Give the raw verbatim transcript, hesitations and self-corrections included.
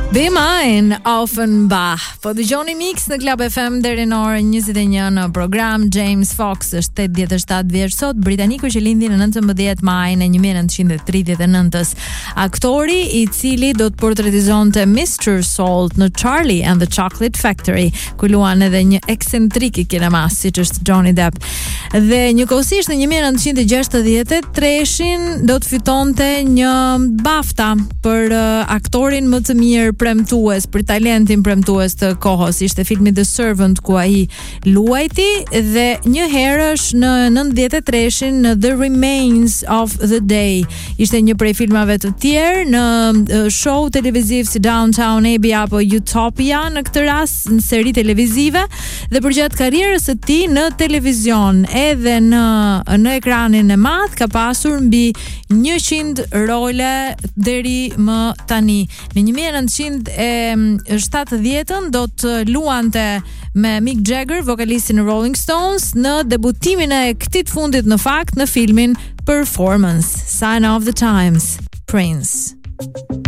Be Mine, Offenbach. Po dëgjoni Mix në Club F M deri në orën njëzet e një në program. James Fox është tetëdhjetë e shtatë vjeç sot, britaniku që lindi në nëntëmbëdhjetë maj në një mijë e nëntëqind e tridhjetë e nëntës. Aktori i cili do të portretizonte mister Salt në Charlie and the Chocolate Factory, ku luan edhe një eksentrik i kinemas, siç është Johnny Depp. Dhe njëkohësisht në një mijë e nëntëqind e gjashtëdhjetë treshin do të fitonte një BAFTA për uh, aktorin më të mirë premtues, për talentin premtues të kohës. Ishte filmi The Servant ku ai luajti, dhe një herësh në nëntëdhjetë e treshin në The Remains of the Day. Ishte një prej filmave të tjerë në uh, show televiziv si Downton Abbey apo Utopia në këtë rast, në seri televizive, dhe përgjatë karrierës së tij në televizion edhe në në ekranin e madh ka pasur mbi njëqind role deri më tani. Në një mijë e nëntëqind e shtatëdhjetën do të luante me Mick Jagger, vokalistin e Rolling Stones, në debutimin e këtij të fundit në fakt në filmin Performance. Sign of the Times, Prince.